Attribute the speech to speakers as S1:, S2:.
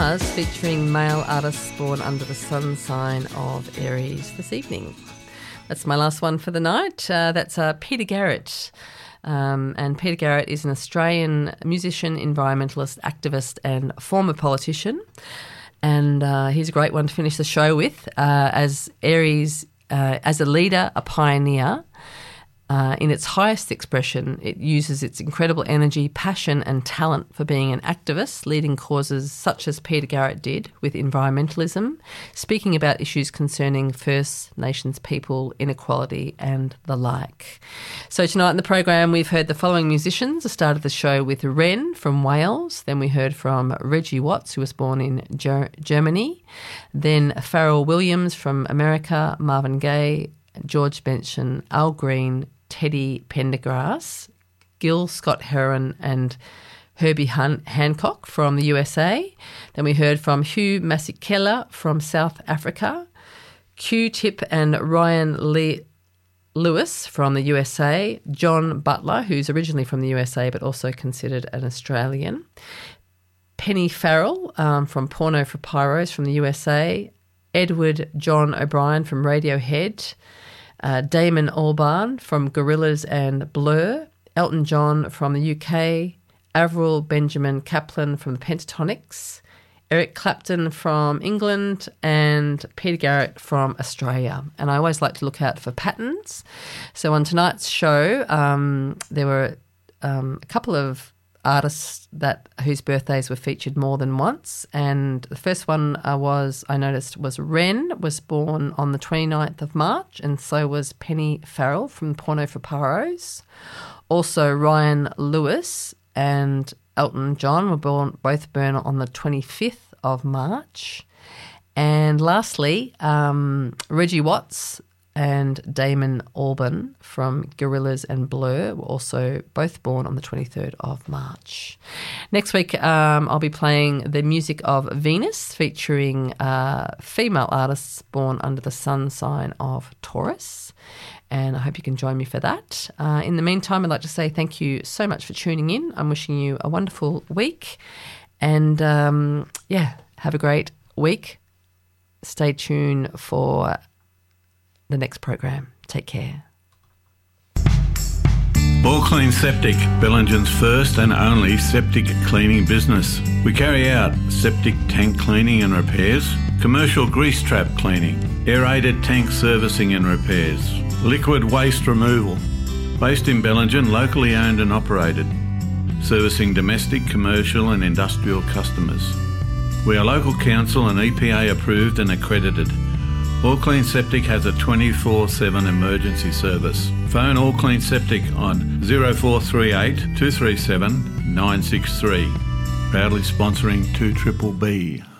S1: Mars featuring male artists born under the sun sign of Aries this evening. That's my last one for the night. That's Peter Garrett. And Peter Garrett is an Australian musician, environmentalist, activist and former politician. And he's a great one to finish the show with as Aries, as a leader, a pioneer. In its highest expression, it uses its incredible energy, passion and talent for being an activist, leading causes such as Peter Garrett did with environmentalism, speaking about issues concerning First Nations people, inequality and the like. So tonight in the program we've heard the following musicians. I started the show with Ren from Wales, then we heard from Reggie Watts, who was born in Germany, then Pharrell Williams from America, Marvin Gaye, George Benson, Al Green, Teddy Pendergrass, Gil Scott-Heron and Herbie Hancock from the USA. Then we heard from Hugh Masekela from South Africa, Q-Tip and Ryan Lewis from the USA, John Butler, who's originally from the USA but also considered an Australian, Penny Farrell from Porno for Pyros from the USA, Edward John O'Brien from Radiohead, Damon Albarn from Gorillaz and Blur, Elton John from the UK, Avril Benjamin Kaplan from the Pentatonics, Eric Clapton from England and Peter Garrett from Australia. And I always like to look out for patterns. So on tonight's show, there were a couple of artists whose birthdays were featured more than once, and the first one I noticed was Ren was born on the 29th of March, and so was Penny Farrell from Porno for Pyros. Also Ryan Lewis and Elton John were both born on the 25th of March. And lastly, Reggie Watts and Damon Albarn from Gorillaz and Blur were also both born on the 23rd of March. Next week, I'll be playing the music of Venus, featuring female artists born under the sun sign of Taurus. And I hope you can join me for that. In the meantime, I'd like to say thank you so much for tuning in. I'm wishing you a wonderful week. And, have a great week. Stay tuned for the next program. Take care.
S2: All Clean Septic, Bellingen's first and only septic cleaning business. We carry out septic tank cleaning and repairs, commercial grease trap cleaning, aerated tank servicing and repairs, liquid waste removal. Based in Bellingen, locally owned and operated, servicing domestic, commercial and industrial customers. We are local council and EPA approved and accredited. All Clean Septic has a 24/7 emergency service. Phone All Clean Septic on 0438 237 963. Proudly sponsoring 2BBB.